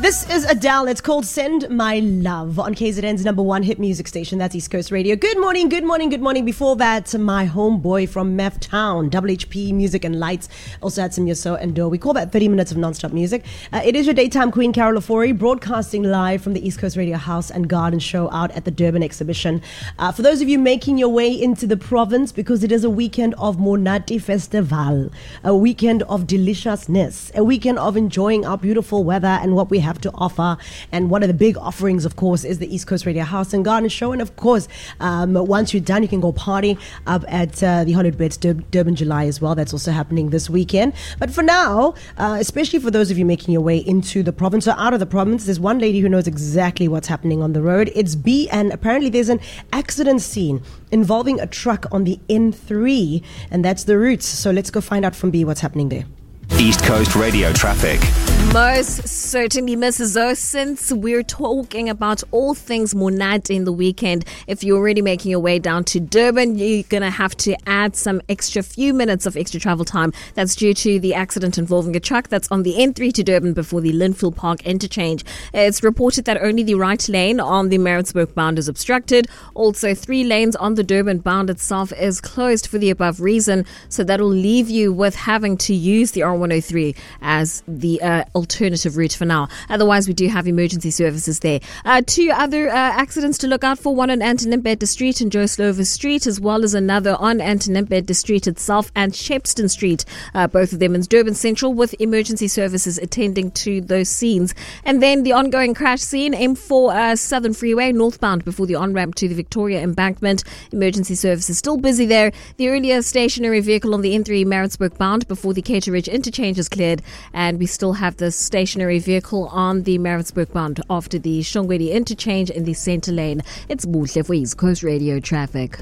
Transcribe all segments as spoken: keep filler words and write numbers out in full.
This is Adele. It's called Send My Love on K Z N's number one hit music station. That's East Coast Radio. Good morning, good morning, good morning. Before that, my homeboy from Meth Town, W H P Music and Lights. Also had some Yoso and Do. We call that thirty minutes of non-stop music. Uh, it is your daytime queen, Carol Ofori, broadcasting live from the East Coast Radio House and Garden Show out at the Durban exhibition. Uh, for those of you making your way into the province, because it is a weekend of Monate Festival, a weekend of deliciousness, a weekend of enjoying our beautiful weather and what we have to offer. And one of the big offerings, of course, is the East Coast Radio House and Garden Show. And of course, um, once you're done, you can go party up at uh, the Hollywood Beds Dur- Durban July as well. That's also happening this weekend. But for now, uh, especially for those of you making your way into the province or out of the province, there's one lady who knows exactly what's happening on the road. It's B, and apparently there's an accident scene involving a truck on the N three, and that's the route. So let's go find out from B what's happening there. East Coast Radio traffic. Most certainly, Missus O, since we're talking about all things Monate in the weekend, if you're already making your way down to Durban, you're going to have to add some extra few minutes of extra travel time. That's due to the accident involving a truck that's on the N three to Durban before the Linfield Park interchange. It's reported that only the right lane on the Maritzburg bound is obstructed. Also, three lanes on the Durban bound itself is closed for the above reason. So that'll leave you with having to use the R one oh three as the uh, alternative route for now. Otherwise, we do have emergency services there. Uh, two other uh, accidents to look out for, one on Antonimpede Street and Joe Slover Street, as well as another on Antonimpede Street itself and Shepston Street, uh, both of them in Durban Central, with emergency services attending to those scenes. And then the ongoing crash scene, M four uh, Southern Freeway, northbound before the on-ramp to the Victoria Embankment. Emergency services still busy there. The earlier stationary vehicle on the N three Maritzburg bound before the Cater Ridge interchange is cleared, and we still have the stationary vehicle on the Maritzburg bound after the Shongweni interchange in the centre lane. It's Buhle for East Coast Radio traffic.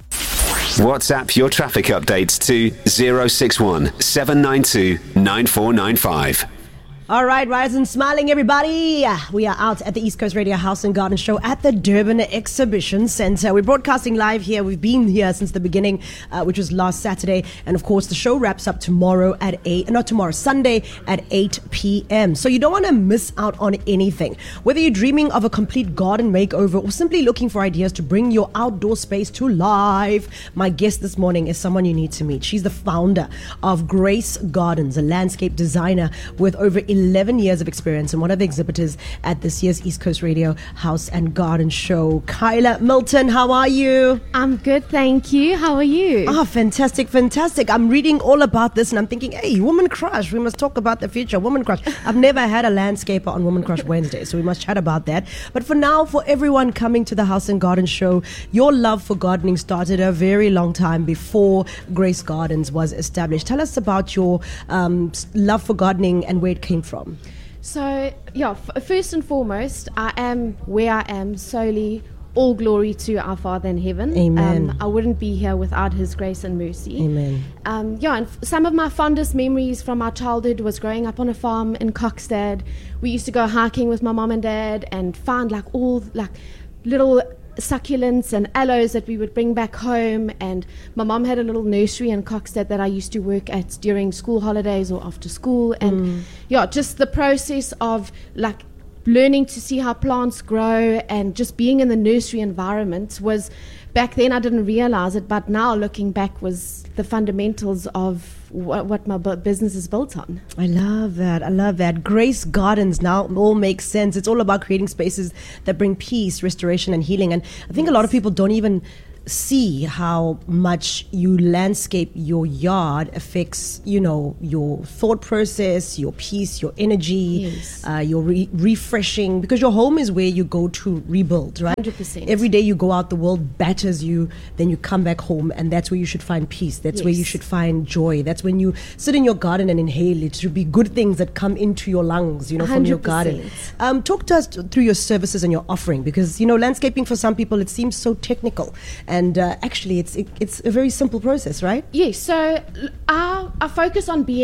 WhatsApp your traffic updates to zero six one seven nine two nine four nine five. All right, rise and smiling, everybody. We are out at the East Coast Radio House and Garden Show at the Durban Exhibition Centre. We're broadcasting live here. We've been here since the beginning, uh, which was last Saturday. And of course, the show wraps up tomorrow at eight, not tomorrow, Sunday at eight p.m. So you don't want to miss out on anything. Whether you're dreaming of a complete garden makeover or simply looking for ideas to bring your outdoor space to life, my guest this morning is someone you need to meet. She's the founder of Grace Gardens, a landscape designer with over eleven years of experience and one of the exhibitors at this year's East Coast Radio House and Garden Show. Kyla Milton, how are you? I'm good, thank you. How are you? Ah, fantastic, fantastic. I'm reading all about this and I'm thinking, hey, Woman Crush, we must talk about the future. Woman Crush. I've never had a landscaper on Woman Crush Wednesday, so we must chat about that. But for now, for everyone coming to the House and Garden Show, your love for gardening started a very long time before Grace Gardens was established. Tell us about your um, love for gardening and where it came from. So, yeah, f- first and foremost, I am where I am solely all glory to our Father in heaven. Amen. Um, I wouldn't be here without His grace and mercy. Amen. Um, yeah, and f- some of my fondest memories from our childhood was growing up on a farm in Kokstad. We used to go hiking with my mom and dad and find like all like little succulents and aloes that we would bring back home, and my mom had a little nursery in Kokstad that I used to work at during school holidays or after school, and mm. yeah, just the process of like learning to see how plants grow and just being in the nursery environment was, back then I didn't realize it, but now looking back, was the fundamentals of what, what my bu- business is built on. I love that. I love that. Grace Gardens now all makes sense. It's all about creating spaces that bring peace, restoration, and healing. And I think yes. a lot of people don't even see how much you landscape your yard affects, you know, your thought process, your peace, your energy, yes. uh, your re- refreshing, because your home is where you go to rebuild, right? one hundred percent. Every day you go out, the world batters you, then you come back home, and that's where you should find peace. That's yes. where you should find joy. That's when you sit in your garden and inhale. It should be good things that come into your lungs, you know, from your garden. Um, talk to us t- through your services and your offering, because, you know, landscaping for some people, it seems so technical. And uh, actually, it's it, it's a very simple process, right? Yes, so our, our focus on being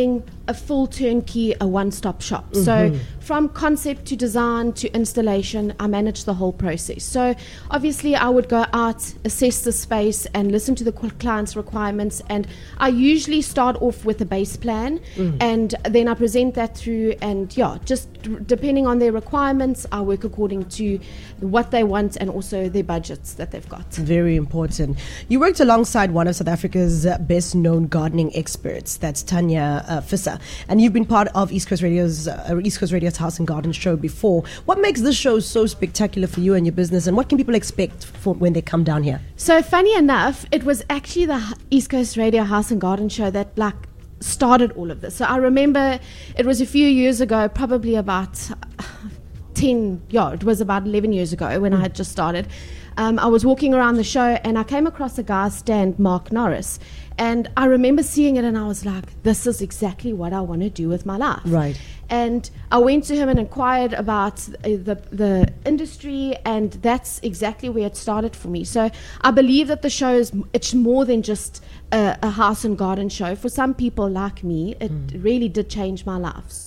a full turnkey, a one-stop shop. Mm-hmm. So from concept to design to installation, I manage the whole process. So obviously I would go out, assess the space and listen to the client's requirements, and I usually start off with a base plan mm. and then I present that through, and yeah, just d- depending on their requirements, I work according to what they want and also their budgets that they've got. Very important. You worked alongside one of South Africa's uh, best known gardening experts, that's Tanya uh, Visser, and you've been part of East Coast Radio's uh, East Coast Radio's House and Garden show before. What makes this show so spectacular for you and your business, and what can people expect for when they come down here? So funny enough, it was actually the East Coast Radio House and Garden show that like started all of this. So I remember it was a few years ago, probably about ten, yeah, it was about eleven years ago when mm. I had just started. Um, I was walking around the show and I came across a guy stand, Mark Norris. And I remember seeing it and I was like, this is exactly what I want to do with my life. Right. And I went to him and inquired about the the industry, and that's exactly where it started for me. So I believe that the show is, it's more than just a, a house and garden show. For some people like me, it mm. really did change my life.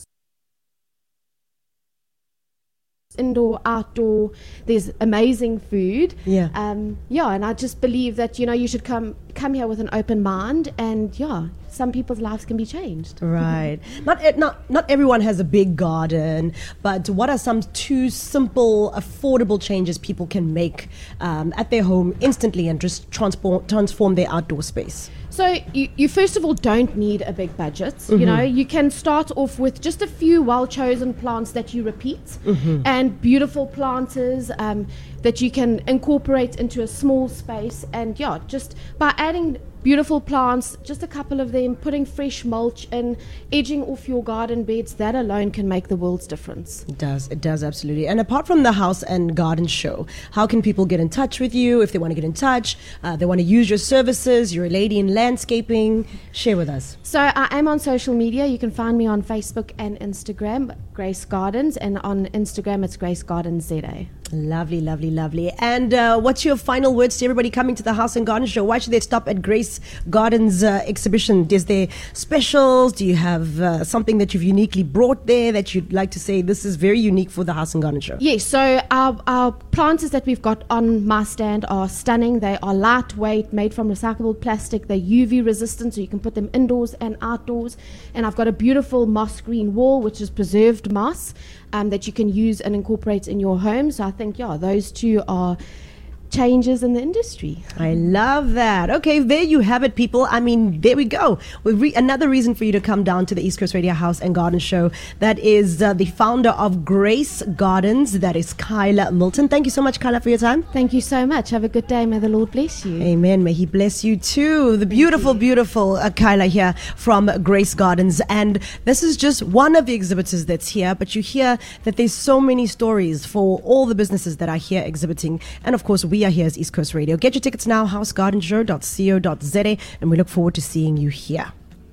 Indoor, outdoor, there's amazing food. Yeah. Um, yeah, and I just believe that, you know, you should come come here with an open mind, and yeah, some people's lives can be changed. Right. Not not not everyone has a big garden, but what are some two simple, affordable changes people can make um, at their home instantly and just transform transform their outdoor space? So you, you first of all don't need a big budget. Mm-hmm. You know, you can start off with just a few well-chosen plants that you repeat mm-hmm. and beautiful planters um, that you can incorporate into a small space. And yeah, just by adding beautiful plants, just a couple of them, putting fresh mulch in, edging off your garden beds, that alone can make the world's difference. It does, it does, absolutely. And apart from the House and Garden show, how can people get in touch with you if they want to get in touch, uh, they want to use your services, you're a lady in landscaping? Share with us. So I am on social media. You can find me on Facebook and Instagram, Grace Gardens, and on Instagram it's Grace Gardens Z A. Lovely, lovely, lovely. And uh, what's your final words to everybody coming to the House and Garden show? Why should they stop at Grace Gardens uh, exhibition? Is there specials? Do you have uh, something that you've uniquely brought there that you'd like to say this is very unique for the House and Garden show? Yes, so our, our planters that we've got on my stand are stunning. They are lightweight, made from recyclable plastic. They're U V resistant, so you can put them indoors and outdoors. And I've got a beautiful moss green wall, which is preserved moss, um, that you can use and incorporate in your home. So I think, yeah, those two are changes in the industry. I love that. Okay, there you have it, people. I mean, there we go. We re- another reason for you to come down to the East Coast Radio House and Garden show. That is uh, the founder of Grace Gardens. That is Kyla Milton. Thank you so much, Kyla, for your time. Thank you so much. Have a good day. May the Lord bless you. Amen. May He bless you too. The beautiful, beautiful uh, Kyla here from Grace Gardens. And this is just one of the exhibitors that's here, but you hear that there's so many stories for all the businesses that are here exhibiting. And of course, we are here as East Coast Radio. Get your tickets now, house garden show dot co dot z a, and we look forward to seeing you here.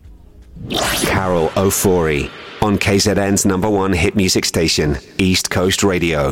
Carol Ofori on K Z N's number one hit music station, East Coast Radio.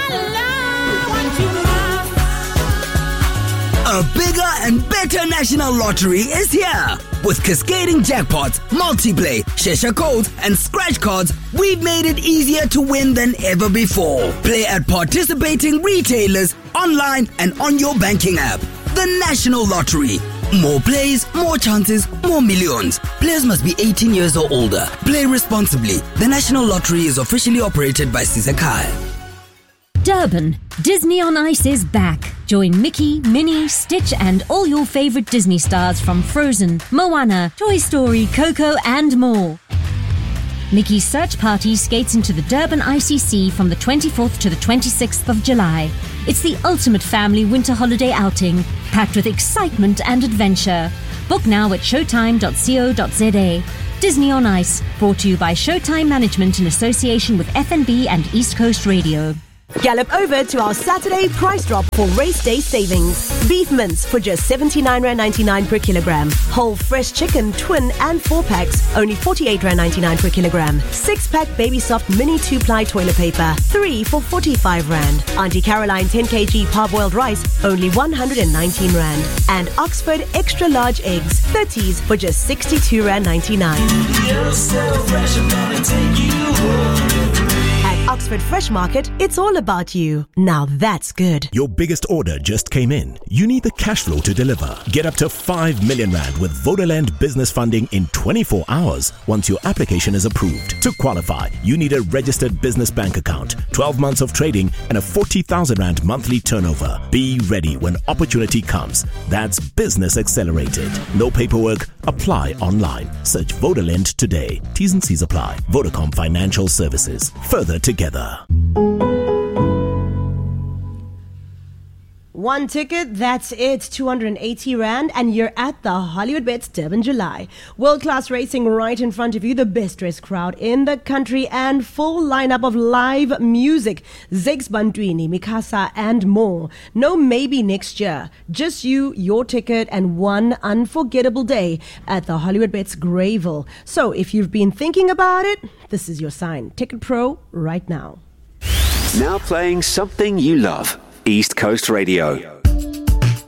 A bigger and better national lottery is here. With cascading jackpots, multiplay, Shesha codes, and scratch cards, we've made it easier to win than ever before. Play at participating retailers, online, and on your banking app. The National Lottery. More plays, more chances, more millions. Players must be eighteen years or older. Play responsibly. The National Lottery is officially operated by Sizakai. Durban, Disney on Ice is back. Join Mickey, Minnie, Stitch and all your favorite Disney stars from Frozen, Moana, Toy Story, Coco and more. Mickey's Search Party skates into the Durban I C C from the twenty-fourth to the twenty-sixth of July. It's the ultimate family winter holiday outing, packed with excitement and adventure. Book now at showtime dot co dot z a. Disney on Ice, brought to you by Showtime Management in association with F N B and East Coast Radio. Gallop over to our Saturday price drop for race day savings. Beef mince for just seventy-nine rand ninety-nine per kilogram. Whole fresh chicken twin and four packs, only forty-eight rand ninety-nine per kilogram. Six pack Baby Soft mini two ply toilet paper, three for forty-five rand. Auntie Caroline ten kilogram parboiled rice, only one hundred nineteen rand. And Oxford extra large eggs, thirties for just sixty-two rand ninety-nine. You're so fresh, I'm gonna take you home. At Oxford Fresh Market, it's all about you. Now that's good. Your biggest order just came in. You need the cash flow to deliver. Get up to five million rand with Vodaland business funding in twenty-four hours once your application is approved. To qualify, you need a registered business bank account, twelve months of trading, and a forty thousand rand monthly turnover. Be ready when opportunity comes. That's Business Accelerated. No paperwork. Apply online. Search Vodaland today. T's and C's apply. Vodacom Financial Services. Further together. One ticket, that's it, two hundred eighty rand, and you're at the Hollywood Bets Durban July. World-class racing right in front of you, the best-dressed crowd in the country, and full lineup of live music. Zegs Bantwini, Mikasa, and more. No maybe next year. Just you, your ticket, and one unforgettable day at the Hollywood Bets Greyville. So if you've been thinking about it, this is your sign. Ticket Pro right now. Now playing something you love. East Coast Radio.